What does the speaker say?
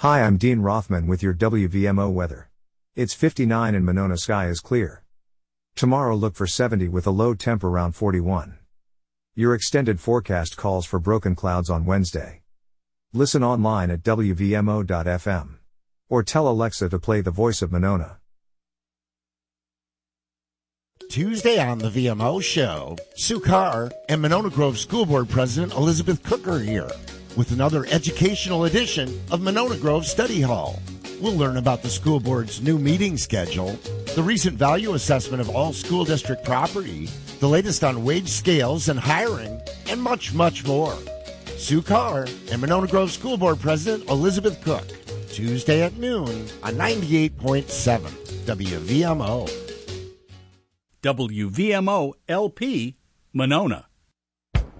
Hi, I'm Dean Rothman with your WVMO weather. It's 59 and Monona, sky is clear. Tomorrow look for 70 with a low temp around 41. Your extended forecast calls for broken clouds on Wednesday. Listen online at WVMO.fm. Or tell Alexa to play The Voice of Monona. Tuesday on the VMO show, Sue Carr and Monona Grove School Board President Elizabeth Cook are here with another educational edition of Monona Grove Study Hall. We'll learn about the school board's new meeting schedule, the recent value assessment of all school district property, the latest on wage scales and hiring, and much, much more. Sue Carr and Monona Grove School Board President Elizabeth Cook, Tuesday at noon on 98.7 WVMO. WVMO LP, Monona.